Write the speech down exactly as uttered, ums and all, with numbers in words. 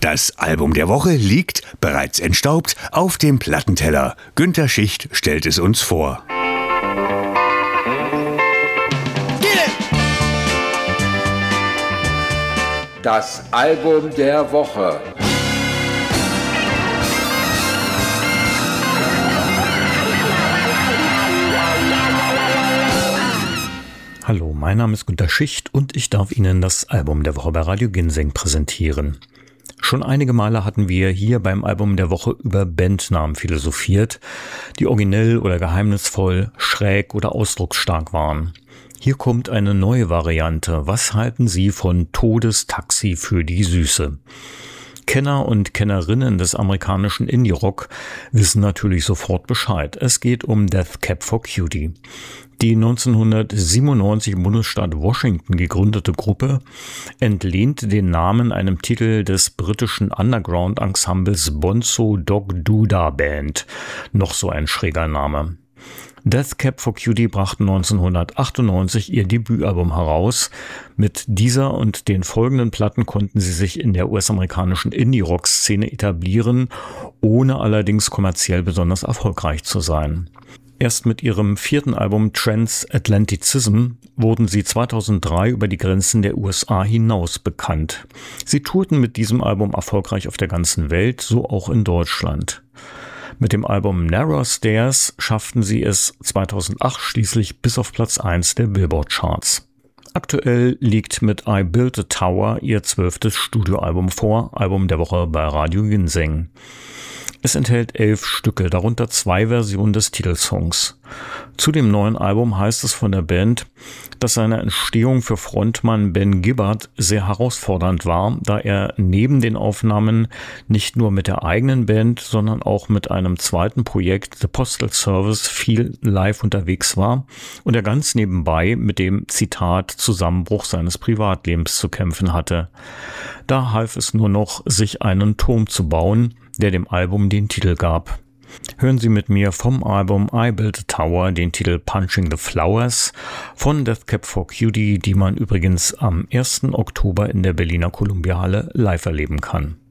Das Album der Woche liegt, bereits entstaubt, auf dem Plattenteller. Günter Schicht stellt es uns vor. Das Album der Woche. Hallo, mein Name ist Günter Schicht und ich darf Ihnen das Album der Woche bei Radio Ginseng präsentieren. Schon einige Male hatten wir hier beim Album der Woche über Bandnamen philosophiert, die originell oder geheimnisvoll, schräg oder ausdrucksstark waren. Hier kommt eine neue Variante. Was halten Sie von Todestaxi für die Süße? Kenner und Kennerinnen des amerikanischen Indie-Rock wissen natürlich sofort Bescheid. Es geht um Death Cab for Cutie. Die neunzehnhundertsiebenundneunzig im Bundesstaat Washington gegründete Gruppe entlehnt den Namen einem Titel des britischen Underground-Ensembles Bonzo Dog Doodah Band. Noch so ein schräger Name. Death Cab for Cutie brachten neunzehnhundertachtundneunzig ihr Debütalbum heraus. Mit dieser und den folgenden Platten konnten sie sich in der U S-amerikanischen Indie-Rock-Szene etablieren, ohne allerdings kommerziell besonders erfolgreich zu sein. Erst mit ihrem vierten Album Transatlanticism wurden sie zweitausenddrei über die Grenzen der U S A hinaus bekannt. Sie tourten mit diesem Album erfolgreich auf der ganzen Welt, so auch in Deutschland. Mit dem Album Narrow Stairs schafften sie es zweitausendacht schließlich bis auf Platz eins der Billboard-Charts. Aktuell liegt mit I Built a Tower ihr zwölftes Studioalbum vor, Album der Woche bei Radio Ginseng. Es enthält elf Stücke, darunter zwei Versionen des Titelsongs. Zu dem neuen Album heißt es von der Band, dass seine Entstehung für Frontmann Ben Gibbard sehr herausfordernd war, da er neben den Aufnahmen nicht nur mit der eigenen Band, sondern auch mit einem zweiten Projekt, The Postal Service, viel live unterwegs war und er ganz nebenbei mit dem, Zitat, Zusammenbruch seines Privatlebens zu kämpfen hatte. Da half es nur noch, sich einen Turm zu bauen, der dem Album den Titel gab. Hören Sie mit mir vom Album I Built a Tower den Titel Punching the Flowers von Death Cab for Cutie, die man übrigens am ersten Oktober in der Berliner Columbia Halle live erleben kann.